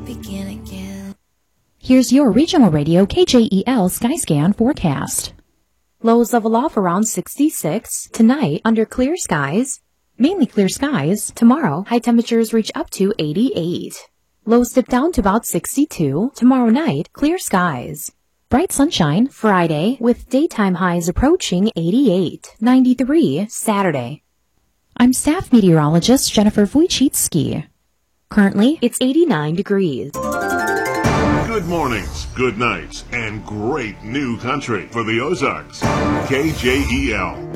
begin again. Here's your regional radio KJEL Skyscan forecast. Lows level off around 66. Tonight, under clear skies. Mainly clear skies. Tomorrow, high temperatures reach up to 88. Lows dip down to about 62. Tomorrow night, clear skies. Bright sunshine Friday with daytime highs approaching 88. 93 Saturday. I'm staff meteorologist Jennifer Wojcicki. Currently, it's 89 degrees. Good mornings, good nights, and great new country for the Ozarks. KJEL.